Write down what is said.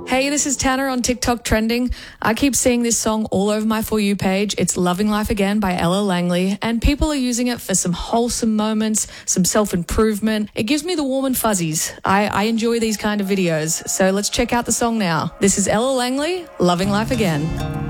Hey, this is Tanner on TikTok Trending. I keep seeing this song all over my For You page. It's Loving Life Again by Ella Langley, and people are using it for some wholesome moments, some self-improvement. It gives me the warm and fuzzies. I enjoy these kind of videos, so let's check out the song now. This is Ella Langley, Loving Life Again.